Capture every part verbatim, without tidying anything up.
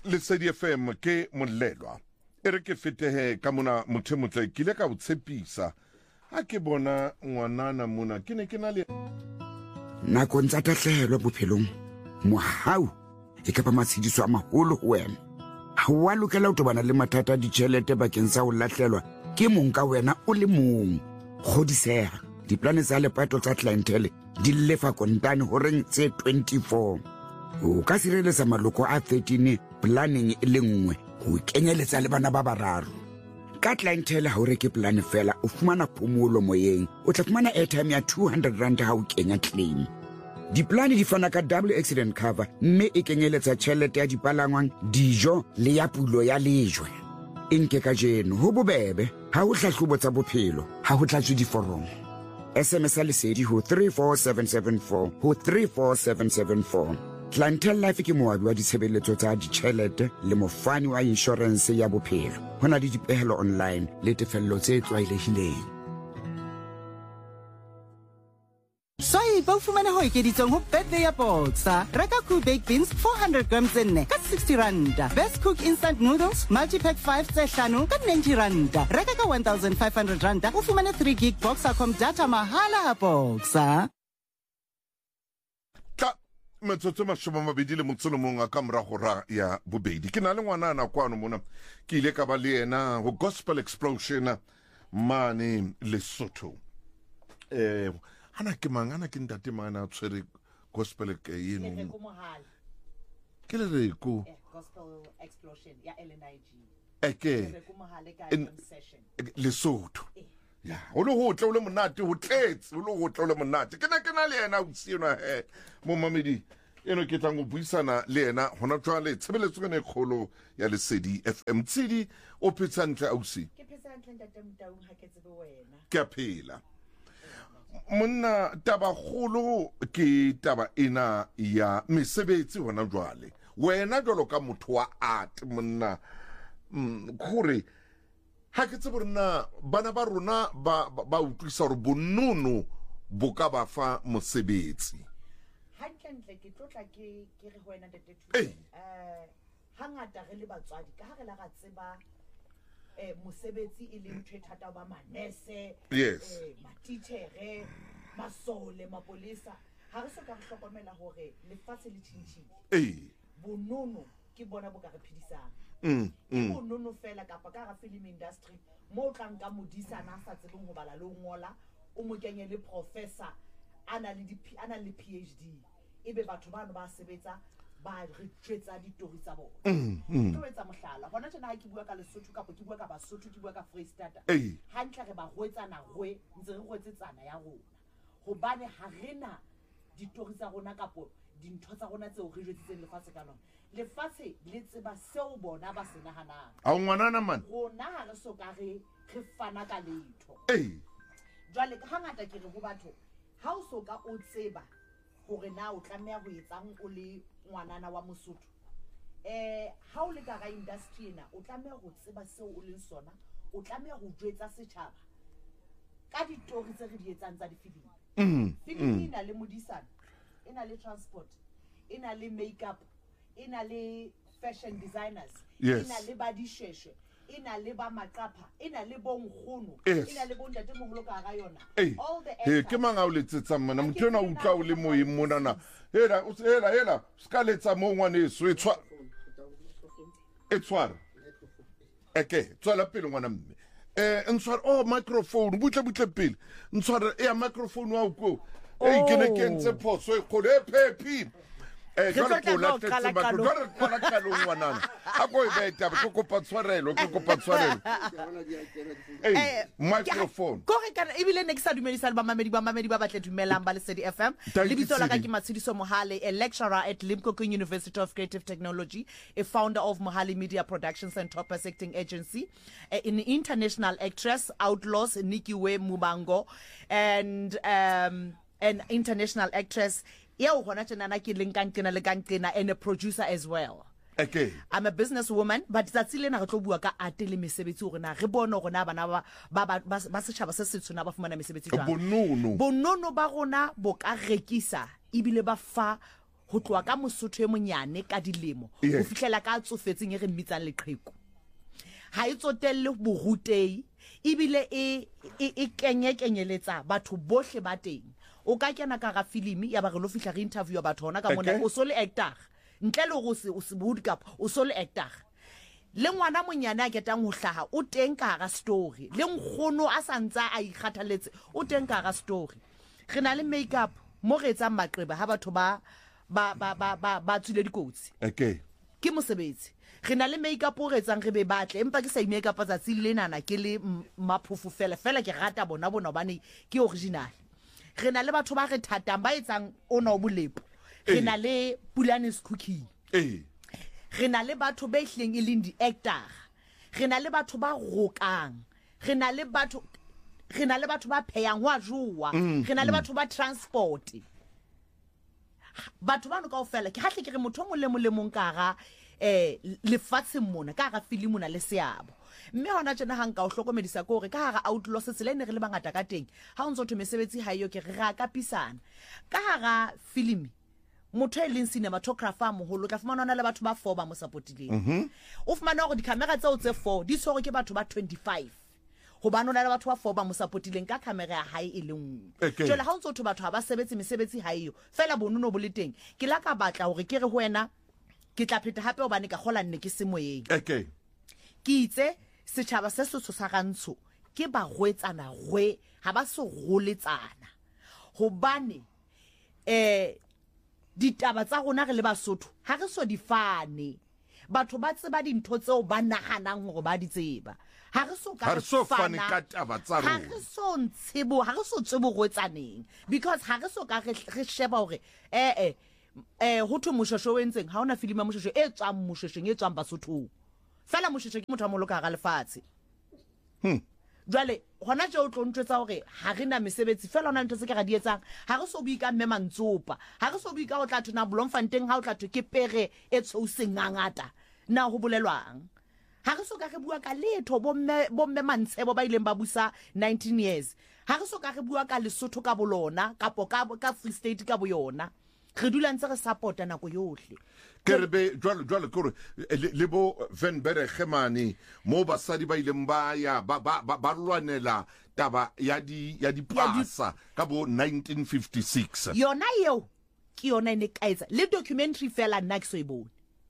Lesedi F M ke molelwa e re ke fetehe ka mona motho motle ke ile ka botshepisa ha ke bona ngwanana mona ke ne ke na le nakong tsa tahlehelo bophelong mohau e ka ba matshidiso a maholo ho wena ha wa lokela ho tobana le mathata a ditjhelete bakeng sa ho lahlelwa ke mong ka wena o le mong kgodiseha diplane tsa lepato tsa clientele di lefa kontane ho reng tse twenty-four o ka sireletsa maloko a thirteen planning e le nngwe ho kenyeletsa le bana ba bararo ka clientele ha o reke plan fela o fumana phomolo moyeng o tla fumana airtime ya two hundred rand ha o kenya claim diplane di fana ka double accident cover mme e kenyeletsa tjhelete ya dipalangwang dijo le ya pulo ya lejwe enke ka jeno ho bobebe ha o hlahlobo tsa bophelo ha ho tlatswe diforomo S M S lesedi ho three four seven seven four ho three four seven seven four Clientele Life ke moabi wa ditshebeletso tsa ditjhelete le mofani wa insurance ya bophelo hona le dipehelo online le tefello tse tlwaelehileng Soy ba fumana ho ekeditsong ho birthday ya Boxer. Reka Cool Baked Beans four hundred grams nne ka sixty rand. Best Cook Instant Noodles multi-pack five tse hlano ka ninety rand. Reka ka one thousand five hundred rand o fumana three gig Boxer.com data mahala ha Boxer. ka metsotso mashome a mabedi le motso le mong a ka mora hora ya bobedi ke na le ngwanana kwano mona ke ile ka ba le yena ho Gospel Explosion mane Lesotho eh hana ke mangana ke ntate mana tswere Gospel ke yeno ke le re ko Gospel Explosion ya L N I G eke Lesotho ya o lo ho tla o le monate ho tletse o lo ho tla o le monate ke na ke na le yena o siena he mo mamedi eno ke tla go buisana le yena hona tswa le tshebeletso ke ne kholo ya Lesedi F M tsidi o phetsantle ausi ke phetsantle ntate Mtaung ha ke tsebe wena ke a phela monna taba kholo ke taba ena ya mesebetsi hona jwale wena jwalo ka motho wa art monna khore ha ke tsebe rena bana ba rona ba ba utlwisa re bonnono bo ka ba fa mosebetsi hantle ke tlotla ke ke re ho wena ntate Thuto eh hangata re le batswadi ka ha re la ga tseba eh mosebetsi e leng ntho e thata ba manese yes eh matithere masole mapolisa ha re soka re hlokomela hore lefatshe le tshintshile eh bonono ke bona bo ka re phedisang mm mm bonono fela kapa ka ga film industry mo tlang ka modisana sa tsebeng ho bala le ho ngola o mo kenye le professor ana le di ana le PhD ebe batho bana ba sebetsa ba re tsetsa ditori tsa bona mm to etsa mohlala hona tjena ha ke bua ka Lesotho kapa ke bua ka Basotho ke bua ka Freestata eh hantle re ba hoetsana rwe ntse re hoetsetsana ya rona hobane ha rena ditori tsa rona kapo dintho tsa rona tseo re jwetsitseng lefatshe ka lona lefatshe le tseba seo bona ba se nahanang a ngwanana man rona ha re soka re re fana ka letho eh jwale ka hangata ke re ho batho ha o soka o tseba hore na o tlameha ho etsang o le ngwanana wa Mosotho eh ha o le ka ga industry ena o tlameha ho tseba seo o leng sona o tlameha ho jwetsa setjhaba ka ditori tse re di etsang tsa difilimi mm filimi ena le modisana ena le transport ena le makeup ena le fashion designers Yes. ena le badisheshwe ena le ba maqapha ena le bonkgono Yes. ena le bontate moholo ka ga yona eh all the he actors ke manga o letsetsa mona motho ena o utlwa o le moyeng mona na hela o hela hela ska letsa mo ngwane so e tshwa e tshwara eke tswela pele ngwana mme eh ntshwara oh microphone butle butle pele ntshwara e microphone wa uko e ke ne ke ntse phoso e khole e phephi eh jwale ko la tletse ba ko re kola kalo ngwana a go e beta ba ko pa tshwarelo ko ko pa tshwarelo eh microphone go re kana ebile ne ke sa dumedisa le ba mamedi ba mamedi ba batle dumelang ba Lesedi F M le bitso la ka ke Matshidiso Mohale a lecturer at Limpopo University of Creative Technology a founder of Mohale Media Productions and Top Acting Agency an international actress Outlaws Nikiwe Mubango and um an international actress Yeo hona tjena na ke leng kankena le kankena and a producer as well. Okay. I'm a businesswoman but tsatsi lena re tlo bua ka ate le mesebetsi hore na re bone hore na bana ba ba ba setjhaba se setsho na ba fumana mesebetsi jwang. Bonono. Bonono ba rona bo ka rekisa ibile ba fa ho tloa ka Mosotho e monyane ka dilemo ho fihlela ka tsofetseng e re mmitsang leqheku ha e tsotelle borutei ibile e e kenye kenyeletsa batho bohle ba teng o ka kena ka ga filimi ya ba re lo fihla re interview batho hona ka mona o so le actor ntle le go se o se boot cap o so le actor le ngwana monyane a ketang ho hlaha o teng ka ga story le nkgono a santsa a ikgathaletse o teng ka ga story re na le makeup mo re etsa maqeba ha batho ba ba ba ba ba ba tsile dikotsi okay ke mosebetsi re na le makeup o re etsang re be batle empa ke sa i makeup tsa tsile nana ke le maphofu fela fela ke rata bona bona bane ke original re na le batho ba re thatang ba etsang ona o bolepo re na le Pulanis cookie eh re na le batho ba ihleng e leng di actor re na le batho ba rokang re na le batho re na le batho ba pheyang wa jowa re na le batho ba transport batho ba no ka ofela ke hatle ke re motho mo le mo le mong ka ga eh le fatse mona ka ga filimi na le seabo mme hona tsena hang ka o hlokomedisa ko re ka ga outlaw se tsela ne re le bangata ka teng ha o ntso thomesebetsi ha yo ke re ga ka pisana ka ga filimi motho e leng cinematographer moholo ka fumana le batho ba four ba mo supportileng o fumana gore di camera tseo tse four di tshwere ke batho ba twenty-five go ba nona le batho ba four ba mo supportileng ka camera ya hae e leng jole ha o ntso batho ba sebetse mesebetsi ha iyo fela bonono bo le teng ke la ka batla gore ke re ho wena ke tla pheta hape o bane ka gola nne ke semoyeng okay ke itse setšhaba se se sa gantsho ke ba goetsana gwe ha ba se goletsana hobane eh ditaba tsa rona re le Basotho ha re so di fane batho ba tseba dintho tseo ba nahanang hore ba di tseba ha re so ka ha re so fane ka taba tsa rona ha re so ntshebo ha re so tsebo goetsaneng because ha re so ka re sheba hore eh eh eh ho thu moshosho wentseng ha ona filimi ya moshosho e tswang moshosheng e tswang Basotho fela moshosho ke motho a moloka ga lefatshe hm jwale hona je o tlo ntwetsa hore ha re na mesebetsi fela ona ntse ke ga di etsang ha re so buika mme mantsopa ha re so buika o tla thona Bloemfontein ha o tla ke pere e tshouseng ngangata na ho bolelwang ha re so ka re bua ka letho bomme bomme mantshebo ba ileng ba busa nineteen years ha re so ka re bua ka Lesotho ka bolona kapo ka ka Free State ka boyona re dula ntse re supporta nako yohle ke re be jwale jwale kore le bo Van Bergemane mo basadi ba ileng ba ya ba ba ba lwanela taba ya di ya di pasa ka bo nineteen fifty-six yona yeo ke yona ene kaetsa le documentary fela nna ke so e bone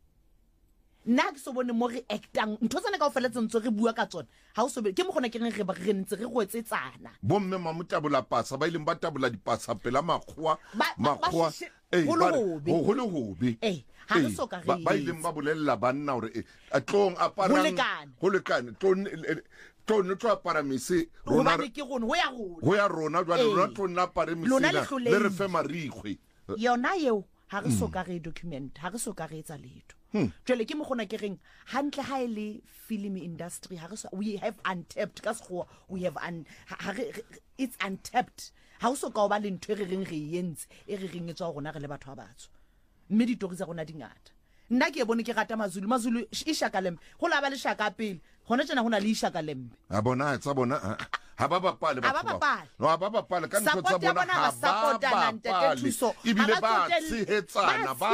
nna ke so bone mo re actang ntho tsena ka o fela tsentse re bua ka tsona ha o so be ke mo gona ke reng re ba re ntse re goetsetsana bo mme mamutabola pasa ba ileng ba tabola dipasa pela makgwa makgwa eh ho le hobe eh ha re so ka re ba ileng ba bolella banna hore a tlong a parang ho lekane tlong tlong no tla para mise rona ke gone ho ya rona ho ya rona jwale rona tlong pare mise le re fe marikgwe yona yeo ha re so ka re document ha re so ka re etsa letho jwale ke mo gona ke reng hantle ha ile film industry ha re so we have untapped ka sekgowa we have un it's untapped ha o so ka ba le ntwe re reng re yentse e re reng etswa rona re le batho ba batso mme ditori tsa rona dingata nna ke bone ke rata mazulu mazulu e shaka lembe go la ba le shaka pele gona tsena gona le shaka lembe a bona tsa bona ha ba bapale ba ba no ba bapale ka ntho tsa bona ha ba bapale ibile ba tshehetsana ba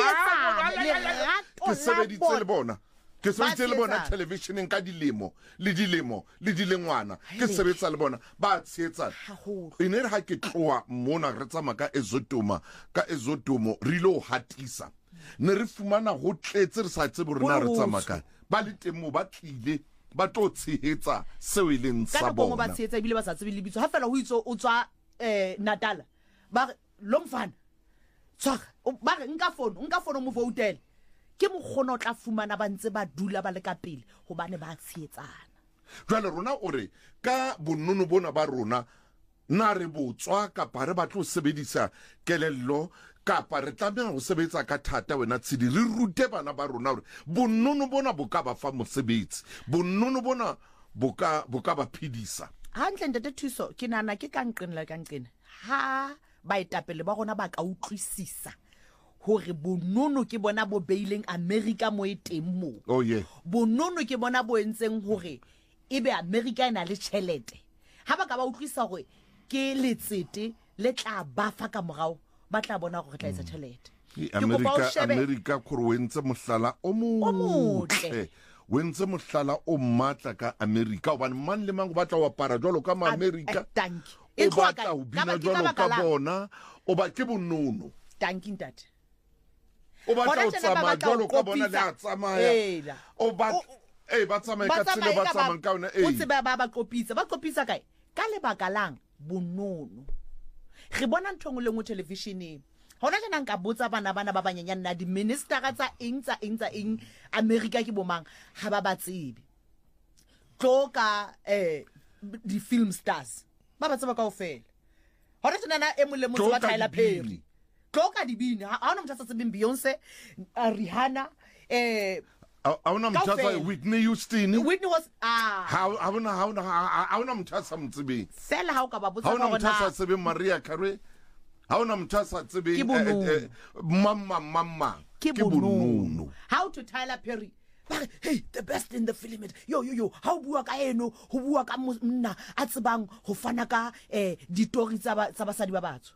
ke sebeditse le bona ke sebeditse le bona televisioneng ka dilemo le dilemo le dilengwana ke sebetsa le bona ba tshehetsana ene re ha ke tloa mona re tsama ka ezotoma ka ezotomo re lo hatisa ne re fumana go tletse re sa tsebe rena re tsama ka ba le temo ba tlile ba tlo tshehetsa seo e leng sa bona ba tshehetsa bile ba sa tsebe lebitso ha fela ho itso o tswa eh Natal ba Lomfana tswa ba nka phone nka phone mo voutele ke mo gona o tla fumana ba ntse ba dula ba le ka pele gobane ba tshehetsana jwale rona ore ka bonnono bona ba rona na re botswa ka pare ba tlo sebedisa kelello kapa re tlameha go sebetsa ka thata wena tshedi re rute bana ba rona hore bonnono bona bo ka ba fa mosebetsi bonnono bona bo ka bo ka ba phidisa hantle ntate Thuso ke nana ke ka nqenela ka nqena ha ba etapele ba rona ba ka utlwisisa hore bonnono ke bona bo beileng America mo eteng mo oh yeah bonnono ke bona bo entseng hore ebe America ena le tšhelete ha ba ka ba utlwisa hore ke letsete le tla ba fa ka morao ba tla bona gore tla etsa tšhelete America America kore o entse mohlala o motle o entse mohlala o matla ka America hobane man le mang o batla o apara jwalo ka ma America o batla o bina jwalo ka bona o ba ke bonono tanki ntate o batla o tsamaya jwalo ka bona le a tsamaya o ba eh ba tsamaya ka tsela ba tsamaya ka ona eh o tseba ba ba kopitsa ba kopitsa kae ka lebaka lang bonono re bona nthong le mo televisioneng hona jana nka botsa bana bana ba banyenyana na di minister tsa eng tsa eng tsa eng America ke bomang ha ba ba tsebe tloka eh di film stars ba ba tseba kaofela hona jana na e mo le mo tseba Tyler Perry tloka di bini ha ona motho sa tsebeng Beyonce Rihanna eh I want to tell Whitney Houston. Whitney was ah. How I want to how I want to tell some to be. Sell how ka ba botsa How want to tell Maria Carey. How want to tell to be mama mama. Kibunu. How to Tyler Perry. Hey, the best in the film. Yo yo yo. How bua ka eno, ho bua ka mna a tsebang ho fana ka eh ditori tsa ba tsa basadi ba batho.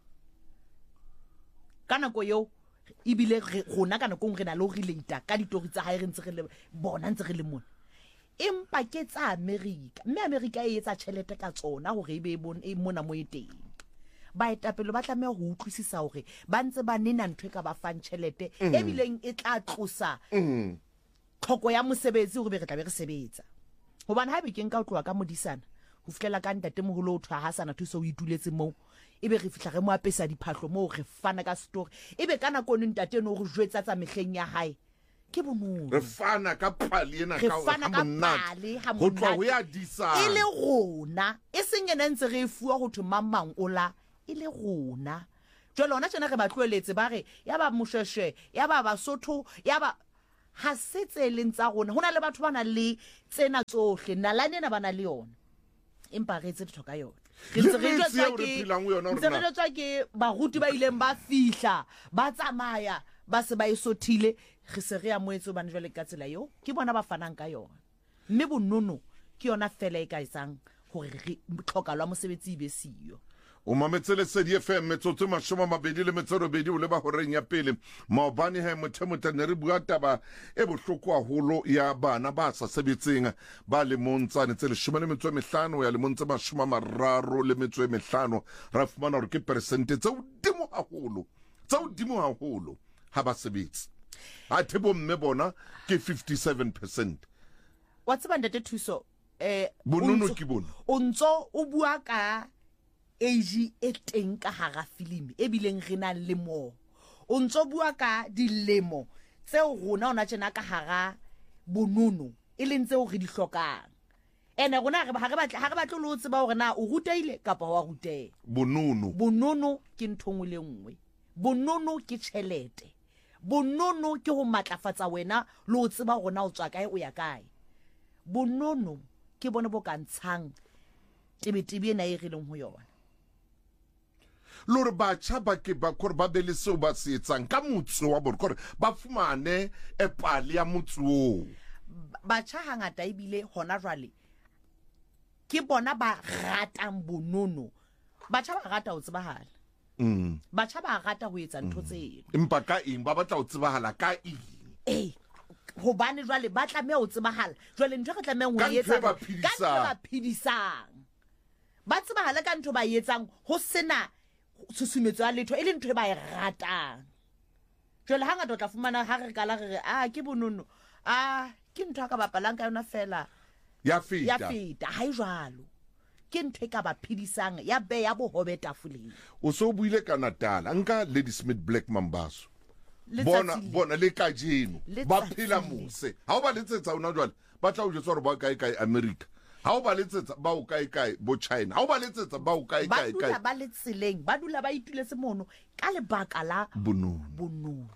Kana ko yo ibile gona kana go ngena lo relate ka ditori tsa hae re ntse re le bona ntse re le mona empa ke tsa America mme America e etsa tšhelete ka tsona hore e be bona e mona mo eteng ba etapelo ba tlameha ho utlwisisa hore ba ntse ba nena ntwe ka ba fang tšhelete e bileng e tla tlosa tlhoko ya mosebetsi hore re tla be re sebetsa hobane ha be ke nka o tloa ka modisana ho fitlela ka ntate moholo o thwa ha sana thuso o ituletse mo ebe re fitla re mo apesa diphahlo mo re fana ka story ebe kana kone ntate no go jwetsa tsa mehleng ya hae ke bonono re fana ka pali ena ka ha monate go tloa ho ya disa e le rona e seng ene ntse re fuwa go thomamang ola e le rona jwale ona tsena re ba tloeletse ba re ya ba moshweshwe ya ba basotho ya ba ha setse le ntsa rona hona le batho bana le tsena tsohle nalane na bana le yona empa re tse dithoka yona ke re tswa ke ba ruti ba ileng ba fihla ba tsamaya ba se ba isothile re se re ya moetso bana jwale ka tsela yo ke bona ba fanang ka yona mme bonono ke yona fela e ka isang hore re tlhoka lwa mosebetsi be siyo o mametsele se di F M metsotso mashoma mabedi le metsero bedi o le ba horeng ya pele maobane ha mothemotha ne re bua taba e bohloko haholo ya bana ba sa sebetseng ba le montsane tse le shoma le metso mehlano ya le montse mashoma mararo le metso mehlano ra fumana hore ke persente tse udimo haholo tse udimo haholo ha ba sebetsi a thebo mme bona ke fifty-seven percent wa tseba ndete thuso eh bonono ke bona o ntso o bua ka age e teng ka hara film e bileng rena le mo o ntso bua ka dilemo tseo rona ona tsena ka hara bonono e leng tseo re di hlokang ene rona re ha re batla ha re batla lo tseba hore na o ruteile kapa wa ruteile bonono bonono ke nthongwe le nngwe bonono ke tšhelete bonono ke ho matlafatsa wena lo tseba hore na o tswa kae o ya kae bonono ke bone bo kantshang tebetebe ena e re leng ho yona lore batjha ba ke ba kore ba bele seo ba se etsang ka motso wa bona kore ba fumane e pali ya motso batjha hangata ebile hona jwale ke bona ba ratang bonono batjha ba rata ho tsebahala mm batjha ba rata ho etsa ntho tseno empa ka eng ba batla ho tsebahala ka eng eh hobane jwale ba tlameha ho tsebahala jwale ntho re tlameha ho etsa ka ntho ba phidisang ba tsebahala ka ntho ba etsang ho sena susumetso ya letho e le ntho e ba e ratang jwale hangata o tla fumana ha re kala re ah ke bonono ah ke ntho ka bapalang ka yona fela ya feta ya feta ha e jwalo ke ntho e ka ba phidisang ya be ya bohobe tafoleng o so buile ka Natal nka Lady Smith Black Mambaso bona bona le ka jeno ba phela mose ha o ba letsetsa una jwale ba tla o jetsa hore ba kae kae America ha o ba letsetsa ba o kae kae bo China ha o ba letsetsa ba o kae kae kae ba dula ba letseleng ba dula ba ituletse mono ka lebaka la bonono bonono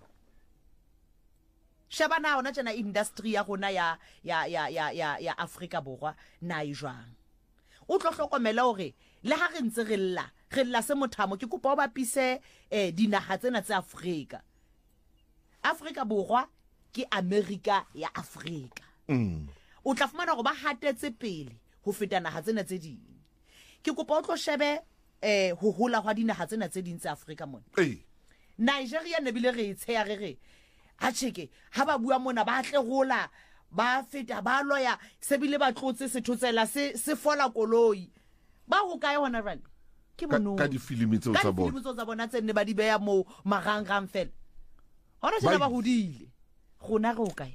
shabana ona tsena industry ya rona ya ya ya ya ya ya Africa borwa na e jwang o tlo hlokomela hore le ha re ntse re lla re lla se mothamo ke kopa o ba pise eh dinaga tsena tsa Africa Africa borwa ke America ya Africa mm o tla fumana go ba hatetse pele ho feta naga tsena tse ding ke kopa o tlo shebe eh ho hola hwa dinaga tsena tse ding tsa Africa mona eh Nigeria ne bile re tsheya re re a cheke ha ba bua mona ba tle gola ba feta ba loya se bile ba tlotse sethotsela se se fola koloi ba go kae hona rale ke bono ka di filimi tso tsa bona ka di filimi tso tsa bona tse ne ba di beya mo marangrang fela ona tsena ba godile gona go kae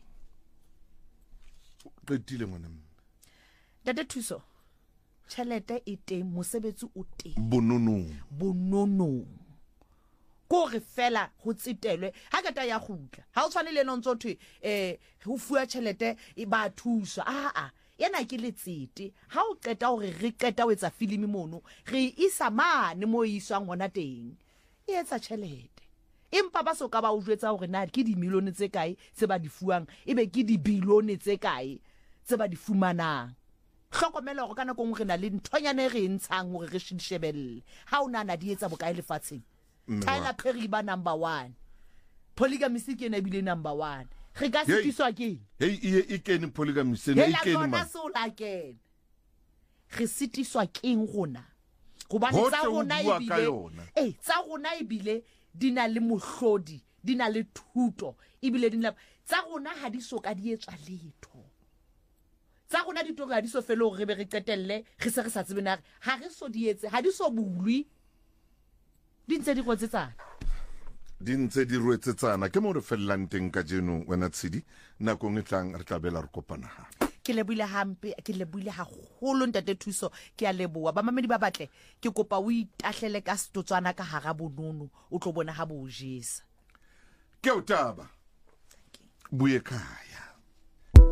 qetile ngwana mme Dade Thuso tšhelete e teng mosebetsi o teng bononong bononong ko re fela go tsetelwe ha ka ta ya gutla ha o tshwane le no ntse thwe eh ho fuwa tšhelete e ba thusa a a yena ke letsete ha o qeta hore re qeta o etsa filimi mono re isa mane mo iswang gona teng e etsa tšhelete empa ba so ka ba o jwetsa hore na ke di milione tse kae tse ba di fuang ebe ke di bilione tse kae tse ba di fumanang hlokomela go kana go ngwe na le nthonyane re ntshang hore re shebelle ha o nana di etsa bokae lefatsheng Tyler Perry ba number one polygamy ke ne bile number one re ka sitiswa ke hey e e kene polygamy se ne e kene ma so la ke re sitiswa keng gona go ba tsa gona e bile eh tsa gona e bile dina le mohlodi dina le thuto e bile dina tsa gona ha di soka di etswa letho tsa gona di toga di so felo re be re qetelle re se re sa tsebena ha re so di etse ha di so bulwi di ntse di gotsetsana di ntse di rwetsetsana ke mo re fellang teng ka jeno wena tshedi nako e tlang re tlabela re kopana ha ke lebile hampe ke lebile ha holo Ntate Thuso ke a leboa ba mamedi ba batle ke kopa o itahlele ka stotswana ka hara bonono o tlo bona ha bo jesa ke o taba buye kaya